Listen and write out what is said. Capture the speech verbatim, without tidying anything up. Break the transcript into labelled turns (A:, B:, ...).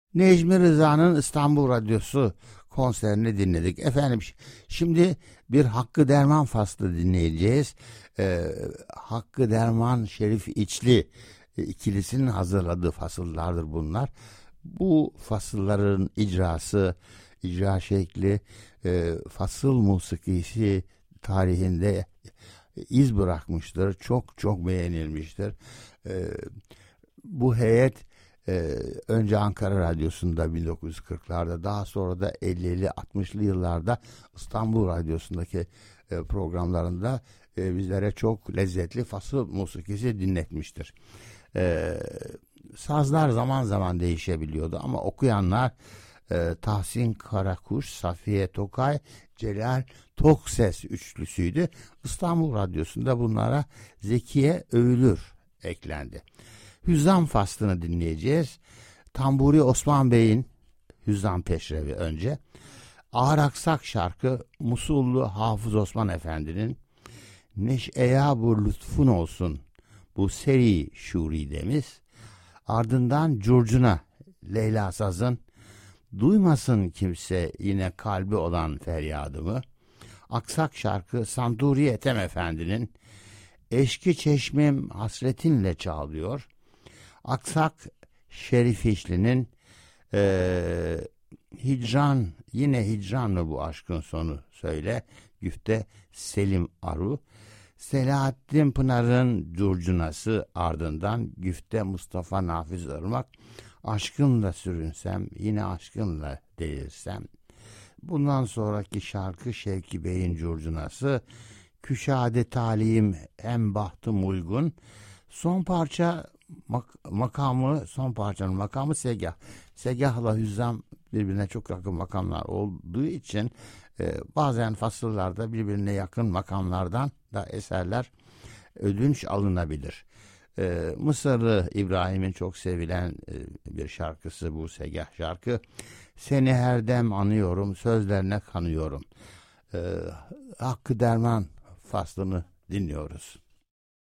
A: Necmi Rıza'nın İstanbul Radyosu konserini dinledik. Efendim şimdi bir Hakkı Derman faslı dinleyeceğiz. Ee, Hakkı Derman Şerif İçli e, ikilisinin hazırladığı fasıllardır bunlar. Bu fasılların icrası, icra şekli, e, fasıl musikisi tarihinde iz bırakmıştır. Çok çok beğenilmiştir. E, bu heyet Ee, önce Ankara Radyosu'nda bin dokuz yüz kırklarda, daha sonra da ellili altmışlı yıllarda İstanbul Radyosu'ndaki e, programlarında e, bizlere çok lezzetli fasıl musikisi dinletmiştir. E, sazlar zaman zaman değişebiliyordu ama okuyanlar e, Tahsin Karakuş, Safiye Tokay, Celal Tokses üçlüsüydü. İstanbul Radyosu'nda bunlara Zekiye Övülür eklendi. Hüzzam faslını dinleyeceğiz. Tamburi Osman Bey'in Hüzzam Peşrevi önce. Ağır Aksak şarkı Musullu Hafız Osman Efendi'nin Neş'eya bu lütfun olsun bu seri şuridemiz. Ardından Curcuna Leyla Saz'ın duymasın kimse yine kalbi olan feryadımı. Aksak şarkı Santuri Ethem Efendi'nin Eşki çeşmem hasretinle çağlıyor. Aksak Şerif İçli'nin e, hicran, yine hicran mı bu aşkın sonu söyle, güfte Selim Aru. Selahattin Pınar'ın curcunası, ardından güfte Mustafa Nafiz Irmak, aşkınla sürünsem yine aşkınla delirsem. Bundan sonraki şarkı Şevki Bey'in curcunası, Küşade talihim hem bahtım uygun. Son parça mak- makamı, son parçanın makamı Segah. Segah'la Hüzzam birbirine çok yakın makamlar olduğu için e, bazen fasıllarda birbirine yakın makamlardan da eserler ödünç alınabilir. E, Mısırlı İbrahim'in çok sevilen e, bir şarkısı bu Segah şarkı. Seni her dem anıyorum, sözlerine kanıyorum. E, Hakkı Derman faslını dinliyoruz.